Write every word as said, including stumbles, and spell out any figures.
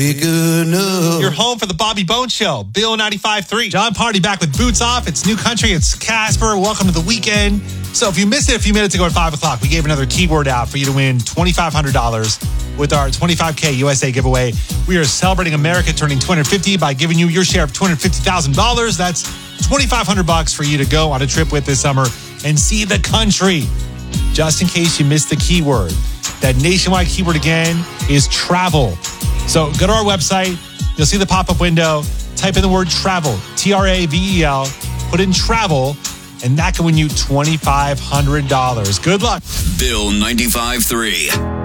Big enough. You're home for the Bobby Bones Show. Bill ninety-five point three. John Party back with Boots Off. It's New Country. It's Casper. Welcome to the weekend. So if you missed it a few minutes ago at five o'clock, we gave another keyword out for you to win twenty-five hundred dollars with our twenty-five K U S A giveaway. We are celebrating America turning two hundred fifty by giving you your share of two hundred fifty thousand dollars. That's twenty-five hundred bucks for you to go on a trip with this summer and see the country. Just in case you missed the keyword, that nationwide keyword again is travel. So go to our website. You'll see the pop-up window. Type in the word travel, T R A V E L. Put in travel, and that can win you twenty-five hundred dollars. Good luck. Bill ninety-five point three.